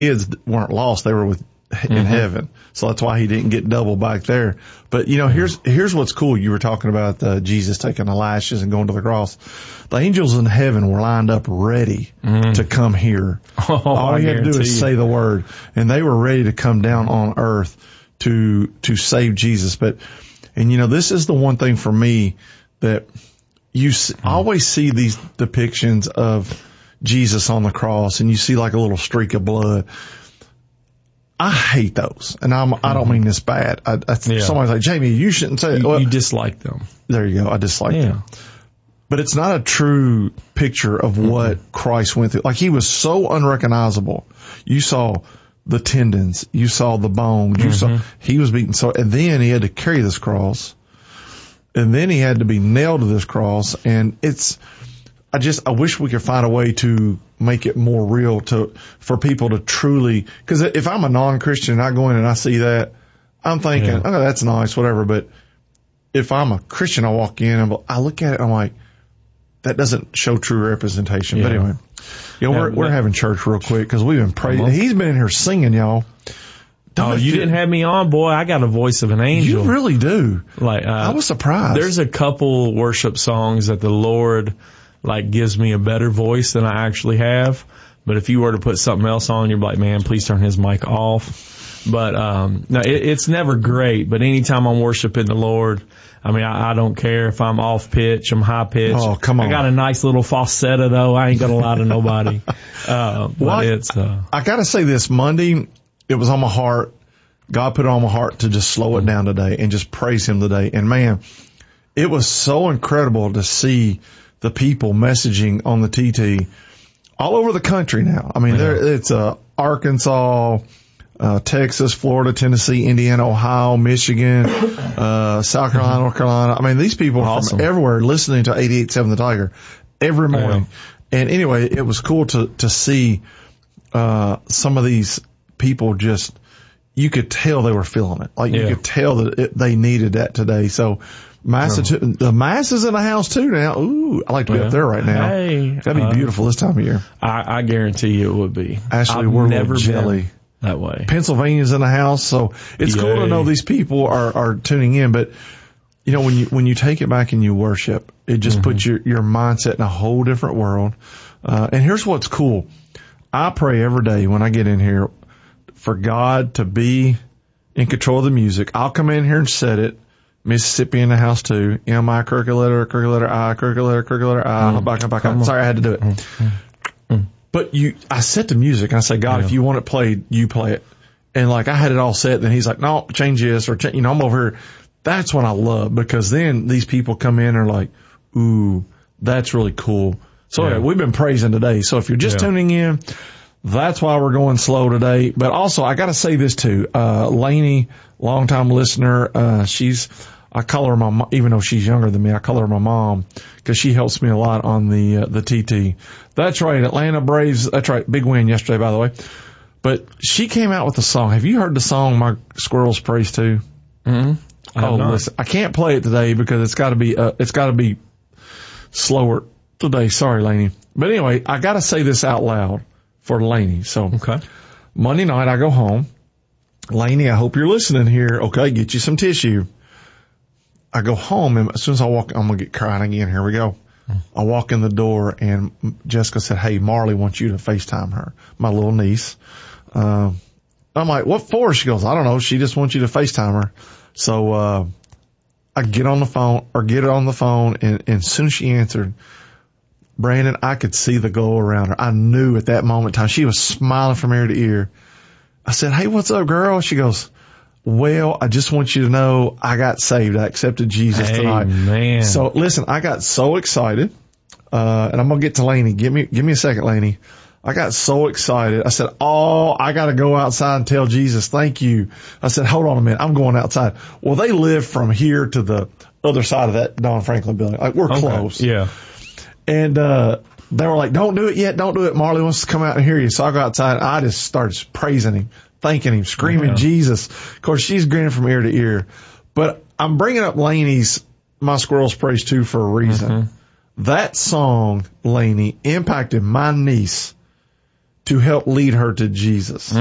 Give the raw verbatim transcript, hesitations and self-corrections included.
kids weren't lost. They were with in mm-hmm. heaven. So that's why he didn't get double back there. But, you know, here's here's what's cool. You were talking about uh, Jesus taking the lashes and going to the cross. The angels in heaven were lined up ready mm. to come here. Oh, All I you had to do is you. say the word. And they were ready to come down on earth to to save Jesus. But, and, you know, this is the one thing for me that you mm. always see these depictions of Jesus on the cross, and you see like a little streak of blood. I hate those, and I'm, I don't mean this bad. I, I, yeah. Somebody's like, Jamie, you shouldn't say it. You, well, you dislike them. There you go. I dislike yeah. them. But it's not a true picture of mm-hmm. what Christ went through. Like, he was so unrecognizable. You saw the tendons. You saw the bones. You mm-hmm. saw, he was beaten so, and then he had to carry this cross. And then he had to be nailed to this cross. And it's, I just, I wish we could find a way to make it more real to, for people to truly, cause if I'm a non-Christian and I go in and I see that, I'm thinking, yeah. oh, that's nice, whatever. But if I'm a Christian, I walk in and I look at it, I'm like, that doesn't show true representation. Yeah. But anyway, you know, yeah, we're, we're having church real quick cause we've been praying. He's been in here singing, y'all. Don't oh, you didn't have me on, boy. I got a voice of an angel. You really do. Like, uh, I was surprised. There's a couple worship songs that the Lord, like, gives me a better voice than I actually have. But if you were to put something else on, you're like, man, please turn his mic off. But, um, no, it, it's never great. But anytime I'm worshiping the Lord, I mean, I, I don't care if I'm off pitch, I'm high pitch. Oh, come on. I got a nice little falsetto though. I ain't gonna lie to nobody. Uh, but well, it's, uh, I gotta say this, Monday, it was on my heart. God put it on my heart to just slow it down today and just praise him today. And man, it was so incredible to see the people messaging on the T T all over the country now. I mean, yeah. there, it's, uh, Arkansas, uh, Texas, Florida, Tennessee, Indiana, Ohio, Michigan, uh, South Carolina, North Carolina. I mean, these people awesome. from everywhere listening to eighty-eight point seven The Tiger every morning. Yeah. And anyway, it was cool to, to see, uh, some of these people just, you could tell they were feeling it. Like, yeah. you could tell that it, they needed that today. So, Massachusetts, the mass is in the house too now. Ooh, I like to be yeah. up there right now. Hey, that'd be uh, beautiful this time of year. I, I guarantee you it would be. Ashley, I've we're never jelly been that way. Pennsylvania's in the house, so it's Yay. cool to know these people are, are tuning in. But you know, when you when you take it back and you worship, it just mm-hmm. puts your your mindset in a whole different world. Uh, and here's what's cool: I pray every day when I get in here for God to be in control of the music. I'll come in here and set it. Mississippi in the house too. M I, crooked letter, crooked letter I, crooked letter, crooked letter I. Mm. Back, back, back. Sorry, I had to do it. Mm. Mm. But you, I set the music and I say, God, yeah. if you want it played, you play it. And like, I had it all set. Then he's like, no, change this or change, you know, I'm over here. That's what I love, because then these people come in and are like, ooh, that's really cool. So yeah. Yeah, we've been praising today. So if you're just yeah. tuning in, that's why we're going slow today. But also, I got to say this too. Uh, Lainey, longtime listener, uh, she's, I call her my, even though she's younger than me, I call her my mom because she helps me a lot on the, uh, the T T. That's right. Atlanta Braves. That's right. Big win yesterday, by the way. But she came out with a song. Have you heard the song My Squirrels Praise Too? Mm-hmm. I oh, listen, I can't play it today because it's got to be, uh, it's got to be slower today. Sorry, Lainey. But anyway, I got to say this out loud for Lainey. So, okay. Monday night I go home. Lainey, I hope you're listening here. Okay, get you some tissue. I go home, and as soon as I walk, I'm going to get crying again. Here we go. Mm. I walk in the door, and Jessica said, hey, Marley wants you to FaceTime her, my little niece. Uh, I'm like, what for? She goes, I don't know. She just wants you to FaceTime her. So, uh, I get on the phone, or get it on the phone, and, and as soon as she answered, Brandon, I could see the glow around her. I knew at that moment in time, she was smiling from ear to ear. I said, hey, what's up, girl? She goes, well, I just want you to know I got saved. I accepted Jesus hey, tonight. Man. So listen, I got so excited. Uh, and I'm going to get to Lainey. Give me, give me a second, Lainey. I got so excited. I said, oh, I got to go outside and tell Jesus, thank you. I said, hold on a minute. I'm going outside. Well, they live from here to the other side of that Don Franklin building. Like, we're okay. close. Yeah. And, uh, they were like, don't do it yet. Don't do it. Marley wants to come out and hear you. So I go outside and I just started praising him, thanking him, screaming yeah. Jesus. Of course, she's grinning from ear to ear. But I'm bringing up Lainey's My Squirrels Praise Too for a reason. Mm-hmm. That song, Lainey, impacted my niece to help lead her to Jesus.